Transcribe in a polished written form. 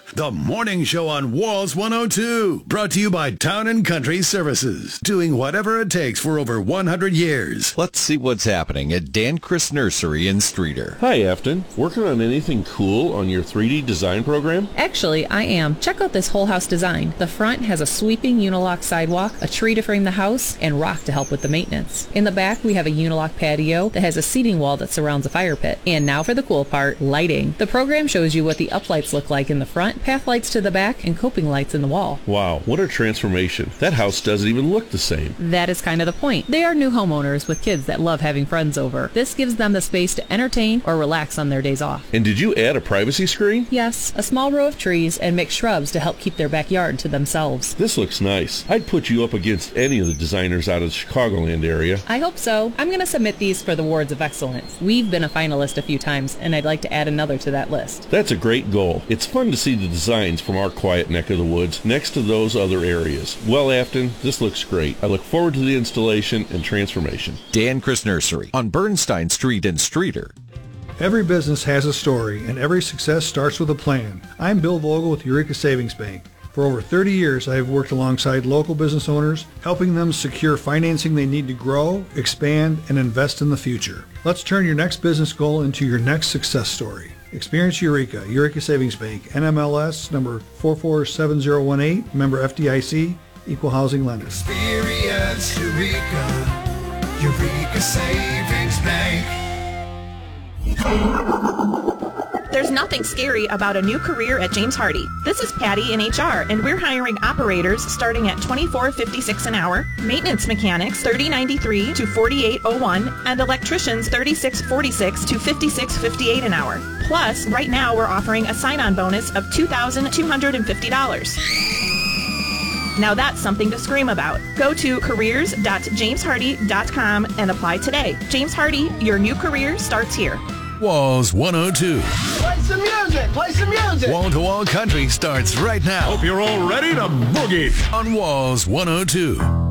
The morning show on Walls 102. Brought to you by Town & Country Services. Doing whatever it takes for over 100 years. Let's see what's happening at Dan Chris Nursery in Streeter. Hi, Afton. Working on anything cool on your 3D design program? Actually, I am. Check out this whole house design. The front has a sweeping unilock sidewalk, a tree to frame the house, and rock to help with the maintenance. In the back, we have a unilock patio that has a seating wall that surrounds a fire pit. And now for the cool part, lighting. The program shows you what the uplights look like in the front, path lights to the back, and coping lights in the wall. Wow, what a transformation. That house doesn't even look the same. That is kind of the point. They are new homeowners with kids that love having friends over. This gives them the space to entertain or relax on their days off. And did you add a privacy screen? Yes, a small row of trees and mixed shrubs to help keep their backyard to themselves. This looks nice. I'd put you up against any of the designers out of the Chicagoland area. I hope so. I'm going to submit these for the Awards of Excellence. We've been a finalist a few times, and I'd like to add another to that list. That's a great goal. It's fun to see the designs from our quiet neck of the woods next to those other areas. Well, Afton, this looks great. I look forward to the installation and transformation. Dan Chris Nursery on Bernstein Street in Streeter. Every business has a story, and every success starts with a plan. I'm Bill Vogel with Eureka Savings Bank. For over 30 years, I have worked alongside local business owners, helping them secure financing they need to grow, expand, and invest in the future. Let's turn your next business goal into your next success story. Experience Eureka, Eureka Savings Bank, NMLS number 447018, member FDIC, equal housing lender. Experience Eureka, Eureka Savings Bank. There's nothing scary about a new career at James Hardie. This is Patty in HR, and we're hiring operators starting at $24.56 an hour, maintenance mechanics $30.93 to $48.01, and electricians $36.46 to $56.58 an hour. Plus, right now we're offering a sign-on bonus of $2,250. Now that's something to scream about. Go to careers.jameshardy.com and apply today. James Hardie, your new career starts here. Walls 102. Play some music! Play some music! Wall-to-wall country starts right now. Hope you're all ready to boogie On Walls 102.